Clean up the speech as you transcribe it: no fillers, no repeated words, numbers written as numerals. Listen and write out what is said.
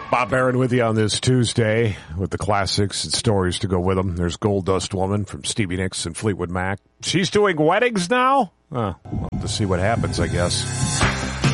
Bob Barron with you on this Tuesday with the classics and stories to go with them. There's Gold Dust Woman from Stevie Nicks and Fleetwood Mac. She's doing weddings now? We'll have to see what happens, I guess.